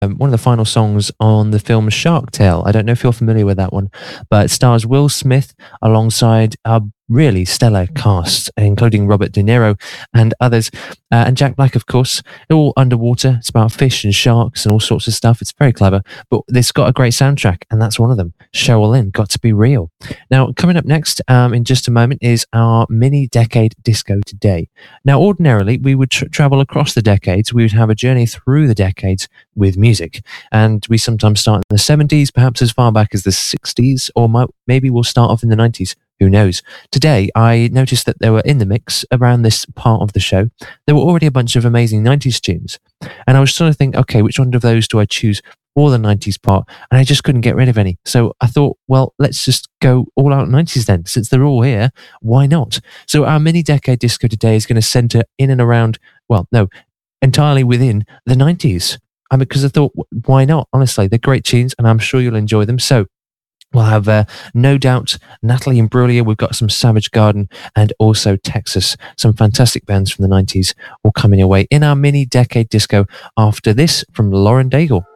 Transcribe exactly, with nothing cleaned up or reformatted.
um, one of the final songs on the film Shark Tale. I don't know if you're familiar with that one, but it stars Will Smith alongside a really stellar cast, including Robert De Niro and others, uh, and Jack Black, of course. They're all underwater. It's about fish and sharks and all sorts of stuff. It's very clever, but it's got a great soundtrack, and that's one of them. Cheryl Lynn, Got to Be Real. Now, coming up next um, in just a moment is our mini decade disco today. Now, ordinarily, we would tr- travel across the decades. We would have a journey through the decades with music, and we sometimes start in the seventies, perhaps as far back as the sixties, or might, maybe we'll start off in the nineties. Who knows? Today, I noticed that there were in the mix around this part of the show, there were already a bunch of amazing nineties tunes. And I was trying to think, okay, which one of those do I choose for the nineties part? And I just couldn't get rid of any. So I thought, well, let's just go all out nineties then. Since they're all here, why not? So our mini decade disco today is going to center in and around, well, no, entirely within the nineties. I mean, because I thought, why not? Honestly, they're great tunes and I'm sure you'll enjoy them. So we'll have, uh, no doubt, Natalie Imbruglia. We've got some Savage Garden and also Texas. Some fantastic bands from the nineties all coming your way in our mini decade disco after this from Lauren Daigle.